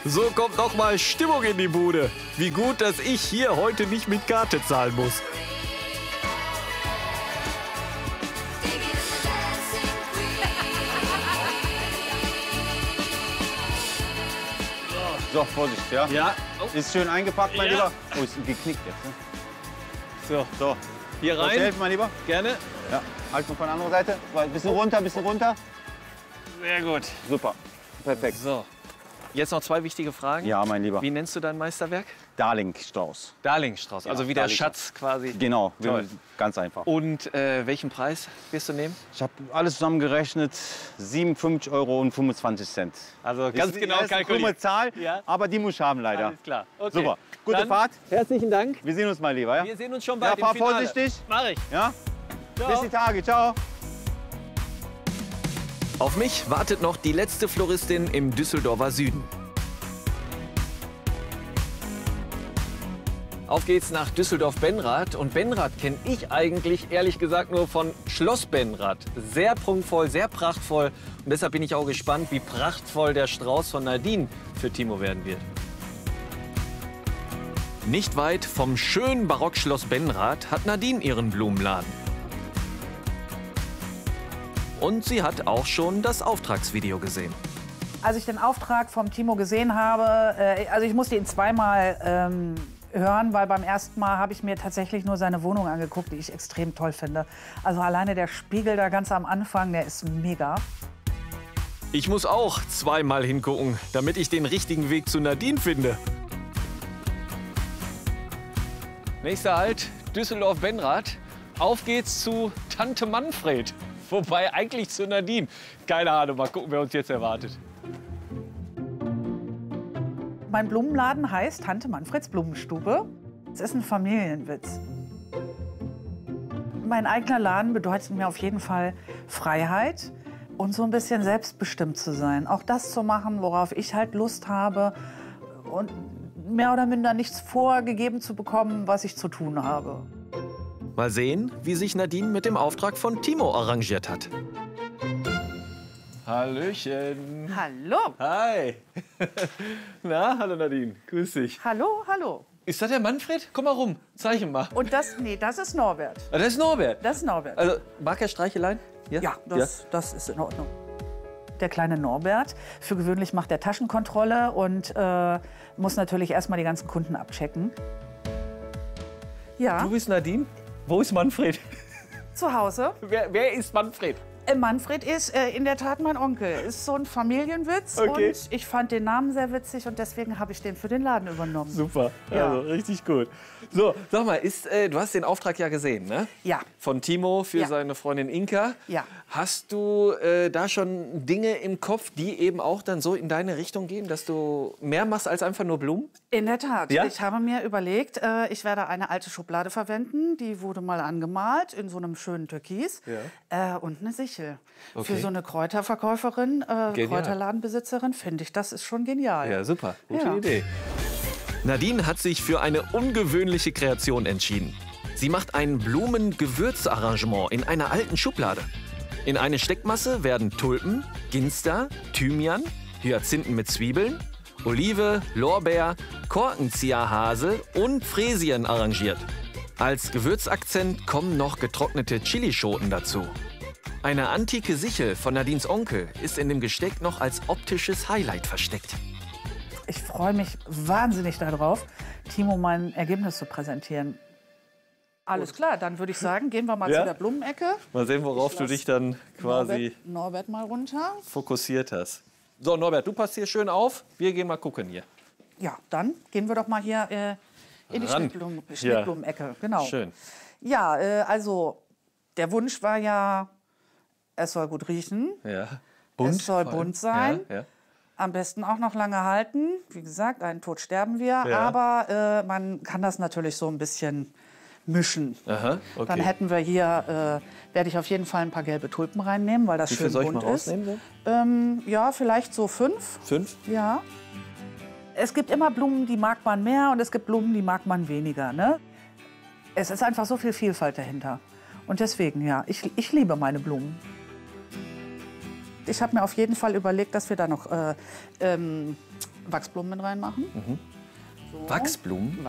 So kommt noch mal Stimmung in die Bude. Wie gut, dass ich hier heute nicht mit Karte zahlen muss. So, Vorsicht, ja? Ja. Ist schön eingepackt, mein Ja. Lieber. Oh, ist geknickt jetzt, ne? So, So. hier Soll ich rein. helfen, mein Lieber? Gerne. Ja. Halt mal von der anderen Seite. Ein bisschen runter, ein bisschen runter. Sehr gut. Super. Perfekt. So. Jetzt noch zwei wichtige Fragen. Ja, mein Lieber. Wie nennst du dein Meisterwerk? Darlingstrauß. Darlingstrauß, also wie der Darlingstrauß. Schatz quasi. Genau, Toll. ganz einfach. Und welchen Preis wirst du nehmen? Ich habe alles zusammengerechnet, 57,25 €. Also ganz genau Das ist eine krumme kalkuliert. Zahl, Ja. aber die muss ich haben leider. Alles klar. Okay. Super. Gute Dann Fahrt. Herzlichen Dank. Wir sehen uns mal lieber, ja? Wir sehen uns schon Ja, bald im fahr Finale. vorsichtig. Mach ich. Ja? Ciao. Bis die Tage. Ciao. Auf mich wartet noch die letzte Floristin im Düsseldorfer Süden. Auf geht's nach Düsseldorf-Benrath. Und Benrath kenne ich eigentlich ehrlich gesagt nur von Schloss Benrath. Sehr prunkvoll, sehr prachtvoll. Und deshalb bin ich auch gespannt, wie prachtvoll der Strauß von Nadine für Timo werden wird. Nicht weit vom schönen Barockschloss Benrath hat Nadine ihren Blumenladen. Und sie hat auch schon das Auftragsvideo gesehen. Als ich den Auftrag vom Timo gesehen habe, also ich musste ihn zweimal hören, weil beim ersten Mal habe ich mir tatsächlich nur seine Wohnung angeguckt, die ich extrem toll finde. Also alleine der Spiegel da ganz am Anfang, der ist mega. Ich muss auch zweimal hingucken, damit ich den richtigen Weg zu Nadine finde. Nächster Halt, Düsseldorf-Benrath. Auf geht's zu Tante Manfred. Wobei eigentlich zu Nadine. Keine Ahnung, mal gucken, wer uns jetzt erwartet. Mein Blumenladen heißt Tante Manfreds Blumenstube. Es ist ein Familienwitz. Mein eigener Laden bedeutet mir auf jeden Fall Freiheit und so ein bisschen selbstbestimmt zu sein. Auch das zu machen, worauf ich halt Lust habe und mehr oder minder nichts vorgegeben zu bekommen, was ich zu tun habe. Mal sehen, wie sich Nadine mit dem Auftrag von Timo arrangiert hat. Hallöchen. Hallo. Hi. Na, hallo Nadine. Grüß dich. Hallo, hallo. Ist das der Manfred? Komm mal rum, zeig ihn mal. Und das, nee, das ist Norbert. Ah, das ist Norbert. Das ist Norbert. Also, mag er Streicheleien? Ja, das ist in Ordnung. Der kleine Norbert, für gewöhnlich macht er Taschenkontrolle und muss natürlich erstmal die ganzen Kunden abchecken. Ja, Du bist Nadine? Wo ist Manfred? zu Hause. Wer ist Manfred? Manfred ist in der Tat mein Onkel. Ist so ein Familienwitz Okay. und ich fand den Namen sehr witzig und deswegen habe ich den für den Laden übernommen. Super, Ja. also richtig gut. So, sag mal, du hast den Auftrag ja gesehen, ne? Ja. Von Timo für Ja. seine Freundin Inka. Ja. Hast du da schon Dinge im Kopf, die eben auch dann so in deine Richtung gehen, dass du mehr machst als einfach nur Blumen? In der Tat. Ja? Ich habe mir überlegt, ich werde eine alte Schublade verwenden. Die wurde mal angemalt in so einem schönen Türkis. Und eine Sichel. Okay. Für so eine Kräuterverkäuferin, Kräuterladenbesitzerin, finde ich, das ist schon genial. Ja, super. Gute Ja. Idee. Nadine hat sich für eine ungewöhnliche Kreation entschieden. Sie macht ein Blumen-Gewürzarrangement in einer alten Schublade. In eine Steckmasse werden Tulpen, Ginster, Thymian, Hyazinthen mit Zwiebeln, Olive, Lorbeer, Korkenzieherhase und Fräsien arrangiert. Als Gewürzakzent kommen noch getrocknete Chilischoten dazu. Eine antike Sichel von Nadines Onkel ist in dem Gesteck noch als optisches Highlight versteckt. Ich freue mich wahnsinnig darauf, Timo mein Ergebnis zu präsentieren. Alles klar, dann würde ich sagen, gehen wir mal Ja? zu der Blumenecke. Mal sehen, worauf du dich dann quasi Norbert mal runter. fokussiert hast. So, Norbert, du passt hier schön auf. Wir gehen mal gucken hier. Ja, dann gehen wir doch mal hier in die Ran. Schnittblumenecke. Genau. Schön. Ja, also der Wunsch war ja, es soll gut riechen, Ja. es soll vor allem. bunt sein, Ja, ja. am besten auch noch lange halten. Wie gesagt, einen Tod sterben wir, Ja. aber man kann das natürlich so ein bisschen mischen. Aha, okay. Dann hätten wir hier, werde ich auf jeden Fall ein paar gelbe Tulpen reinnehmen, weil das Wie viel schön soll ich bunt mal ist. rausnehmen? Ja, vielleicht so 5. 5? Ja. Es gibt immer Blumen, die mag man mehr und es gibt Blumen, die mag man weniger. Ne? Es ist einfach so viel Vielfalt dahinter. Und deswegen, ja, ich liebe meine Blumen. Ich habe mir auf jeden Fall überlegt, dass wir da noch Wachsblumen mit reinmachen. Wachsblumen?